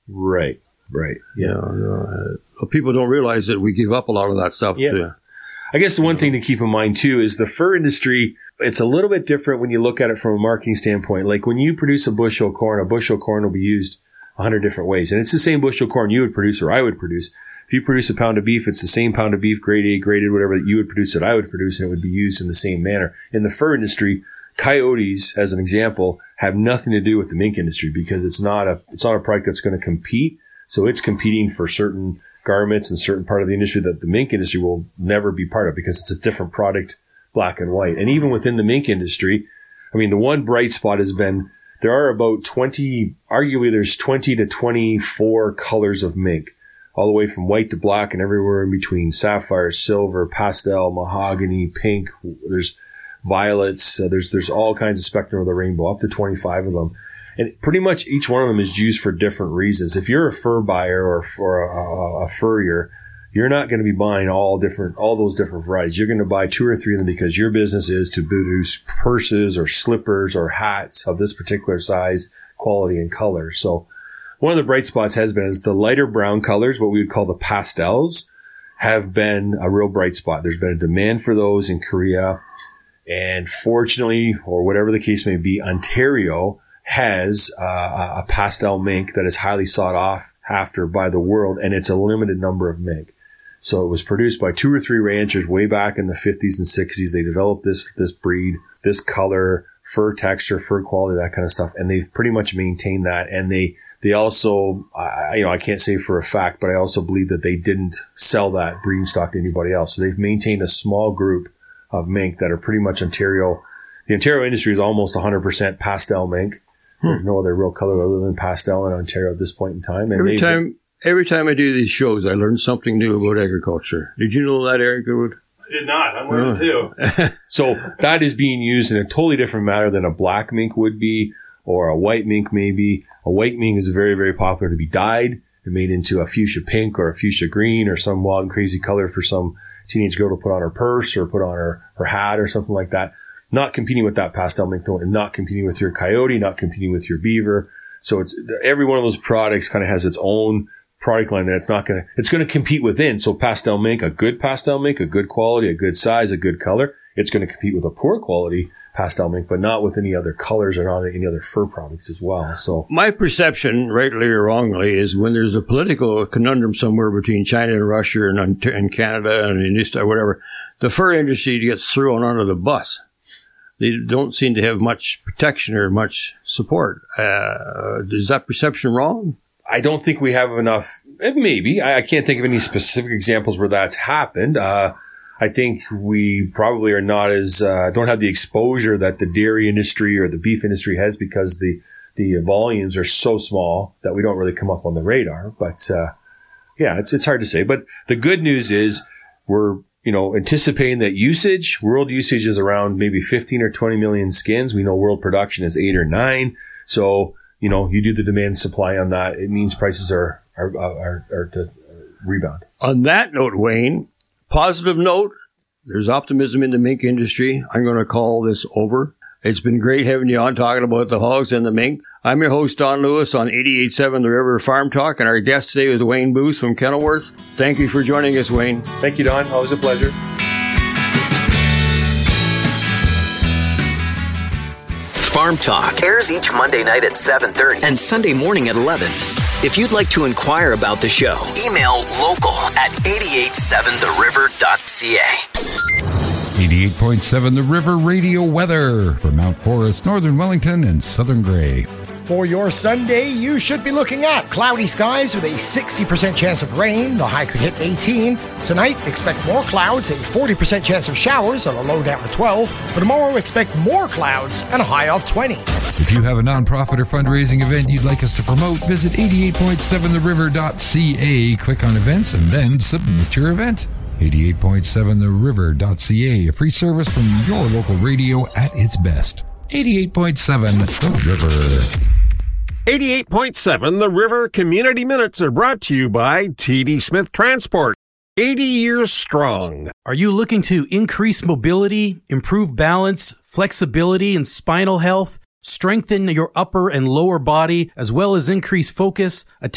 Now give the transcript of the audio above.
Right. Yeah. People don't realize that we give up a lot of that stuff. Yeah. I guess the one thing to keep in mind, too, is the fur industry, it's a little bit different when you look at it from a marketing standpoint. Like when you produce a bushel of corn will be used 100 different ways. And it's the same bushel of corn you would produce or I would produce. If you produce a pound of beef, it's the same pound of beef, grade A, graded, whatever that you would produce that I would produce, and it would be used in the same manner. In the fur industry, coyotes, as an example, have nothing to do with the mink industry because it's not a product that's going to compete. So it's competing for certain garments and certain part of the industry that the mink industry will never be part of because it's a different product, black and white. And even within the mink industry, I mean, the one bright spot has been there are about 20 to 24 colors of mink, all the way from white to black and everywhere in between, sapphire, silver, pastel, mahogany, pink. There's violets. There's all kinds of spectrum of the rainbow, up to 25 of them. And pretty much each one of them is used for different reasons. If you're a fur buyer or a furrier, you're not going to be buying all those different varieties. You're going to buy 2 or 3 of them because your business is to produce purses or slippers or hats of this particular size, quality, and color. So one of the bright spots has been is the lighter brown colors, what we would call the pastels, have been a real bright spot. There's been a demand for those in Korea. And fortunately, or whatever the case may be, Ontario has a pastel mink that is highly sought after by the world, and it's a limited number of mink. So it was produced by 2 or 3 ranchers way back in the 50s and 60s. They developed this breed, this color, fur texture, fur quality, that kind of stuff, and they've pretty much maintained that. And they also, I can't say for a fact, but I also believe that they didn't sell that breeding stock to anybody else. So they've maintained a small group of mink that are pretty much Ontario. The Ontario industry is almost 100% pastel mink. There's no other real color other than pastel in Ontario at this point in time. And every time I do these shows, I learn something new about agriculture. Did you know that, Eric Goodwood? I did not. I'm learning too. So that is being used in a totally different manner than a black mink would be, or a white mink maybe. A white mink is very, very popular to be dyed and made into a fuchsia pink or a fuchsia green or some wild and crazy color for some teenage girl to put on her purse or put on her hat or something like that. Not competing with that pastel mink though, and not competing with your coyote, not competing with your beaver. So it's every one of those products kind of has its own product line that it's going to compete within. So pastel mink, a good quality, a good size, a good color, it's going to compete with a poor quality pastel mink, but not with any other colors or not any other fur products as well. So my perception, rightly or wrongly, is when there's a political conundrum somewhere between China and Russia and Canada and whatever, the fur industry gets thrown under the bus. They don't seem to have much protection or much support. Is that perception wrong? I don't think we have enough. Maybe. I can't think of any specific examples where that's happened. I think we probably are not as, don't have the exposure that the dairy industry or the beef industry has because the volumes are so small that we don't really come up on the radar. But, yeah, it's hard to say. But the good news is we're, anticipating that world usage is around maybe 15 or 20 million skins. We know world production is 8 or 9. So, you do the demand and supply on that. It means prices are to rebound. On that note, Wayne, positive note, there's optimism in the mink industry. I'm going to call this over. It's been great having you on talking about the hogs and the mink. I'm your host, Don Lewis, on 88.7 The River Farm Talk, and our guest today was Wayne Booth from Kenilworth. Thank you for joining us, Wayne. Thank you, Don. Always a pleasure. Farm Talk airs each Monday night at 7:30 and Sunday morning at 11. If you'd like to inquire about the show, email local@887theriver.ca. 88.7 The River Radio weather for Mount Forest, Northern Wellington, and Southern Grey. For your Sunday, you should be looking at cloudy skies with a 60% chance of rain. The high could hit 18. Tonight, expect more clouds, a 40% chance of showers on a low down to 12. For tomorrow, expect more clouds and a high of 20. If you have a nonprofit or fundraising event you'd like us to promote, visit 88.7theriver.ca, click on events, and then submit your event. 88.7theriver.ca, a free service from your local radio at its best. 88.7 The River. 88.7 The River Community Minutes are brought to you by TD Smith Transport. 80 years strong. Are you looking to increase mobility, improve balance, flexibility, and spinal health, strengthen your upper and lower body, as well as increase focus,